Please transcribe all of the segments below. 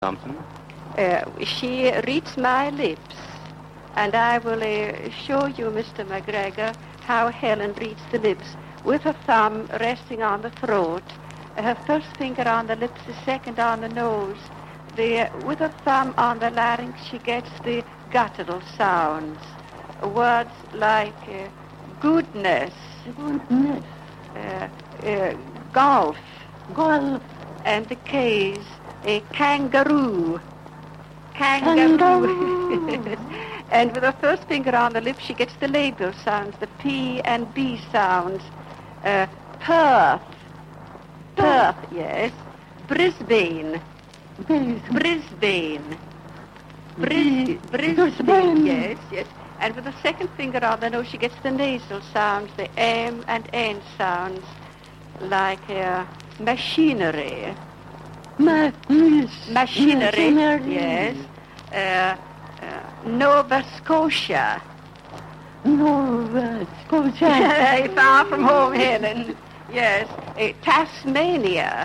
Thompson? She reads my lips, and I will show you, Mr. McGregor, how Helen reads the lips, with her thumb resting on the throat, her first finger on the lips, the second on the nose. With her thumb on the larynx, she gets the guttural sounds. Words like goodness, golf, and the K's, kangaroo. And with her first finger on the lips, she gets the labial sounds, the P and B sounds. Perth, yes. Brisbane, Brisbane, yes. And with the second finger on the nose, she gets the nasal sounds, the M and N sounds, like machinery. Machinery, yes. Nova Scotia. Far from home, Helen. Yes. Tasmania.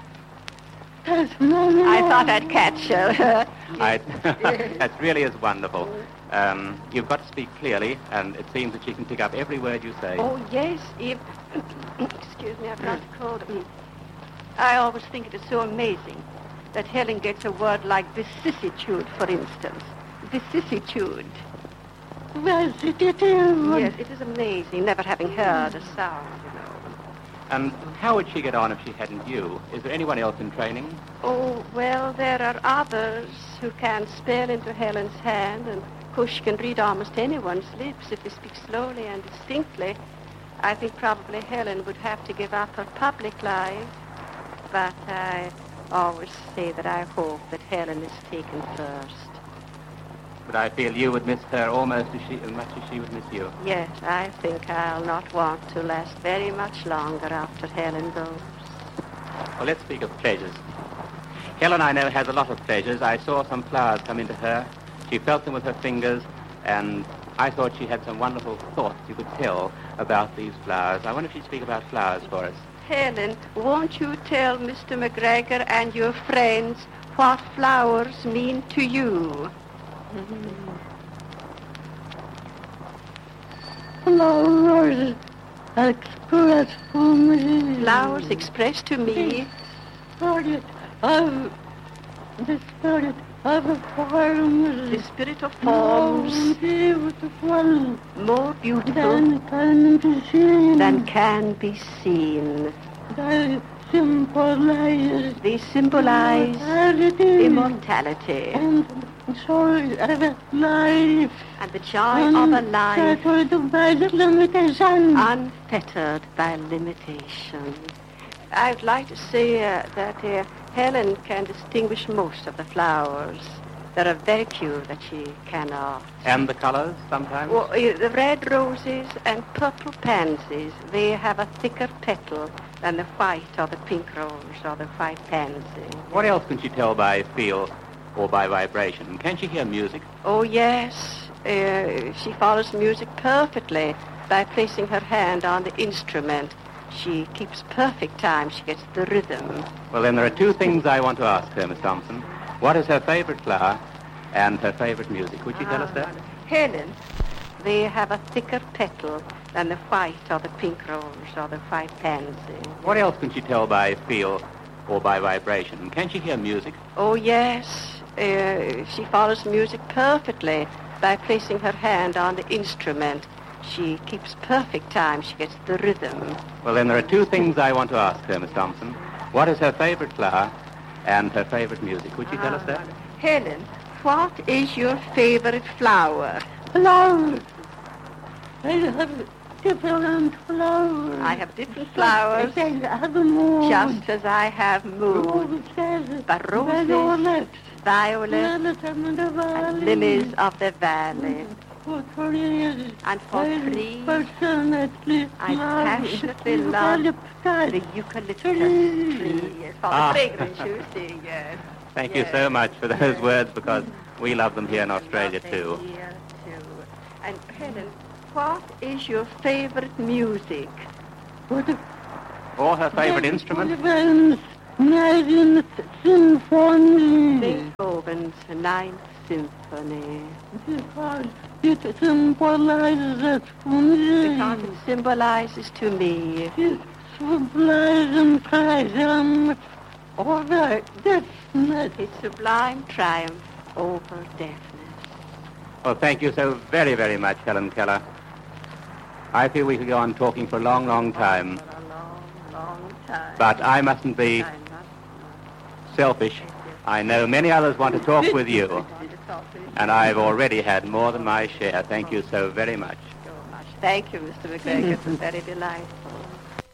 I thought I'd catch her. That really is wonderful. You've got to speak clearly, and it seems that she can pick up every word you say. Oh, yes. Excuse me, I've got a cold. I always think it is so amazing that Helen gets a word like vicissitude, for instance. Vicissitude. Yes, it is. Yes, it is amazing, never having heard a sound, you know. And how would she get on if she hadn't you? Is there anyone else in training? Oh, well, there are others who can spell into Helen's hand, and of course she can read almost anyone's lips if they speak slowly and distinctly. I think probably Helen would have to give up her public life, but I always say that I hope that Helen is taken first. But I feel you would miss her almost as much as she would miss you. Yes, I think I'll not want to last very much longer after Helen goes. Well, let's speak of pleasures. Helen, I know, has a lot of pleasures. I saw some flowers come into her. She felt them with her fingers, and I thought she had some wonderful thoughts you could tell about these flowers. I wonder if you'd speak about flowers for us. Helen, won't you tell Mr. McGregor and your friends what flowers mean to you? Flowers express to me. Flowers express to me The spirit of forms. The spirit of forms. More beautiful than can be seen. They symbolize immortality. And joy of life. And the joy of a life unfettered by limitation. I'd like to say that Helen can distinguish most of the flowers. There are very few that she cannot. And the colors sometimes? Well, the red roses and purple pansies, they have a thicker petal than the white or the pink rose or the white pansy. What else can she tell by feel or by vibration? Can she hear music? Oh, yes. She follows music perfectly by placing her hand on the instrument. She keeps perfect time. She gets the rhythm. Well, then there are two things I want to ask her, Miss Thompson. What is her favorite flower and her favorite music? Would you tell us that? Helen, they have a thicker petal than the white or the pink rose or the white pansy. What else can she tell by feel or by vibration? Can she hear music? Oh, yes. She follows music perfectly by placing her hand on the instrument. She keeps perfect time. She gets the rhythm. Well, then there are two things I want to ask her, Miss Thompson. What is her favorite flower and her favorite music? Would you tell us that? Helen, what is your favorite flower? Flowers. I have different flowers. I have different flowers. Just as I have moods. But roses, violets, and lilies of the valley. And for trees, I passionately love the eucalyptus tree. For the fragrance, you see, yes. Thank you so much for those words, because we love them here in Australia, too. Here, too. And, Helen, what is your favorite music? Or her favorite instrument? Ninth Symphony. Beethoven's Ninth Symphony. Because it symbolizes to me. Because it symbolizes to me His sublime triumph over deafness. his sublime triumph over deafness. Well, thank you so very, very much, Helen Keller. I feel we could go on talking for a long, long time, For a long, long time. but I mustn't be I must selfish. I know many others want to talk with you, not talk with you and I've already had more than my share. Thank you so very much. so much. Thank you, Mr. McGregor. It was very delightful.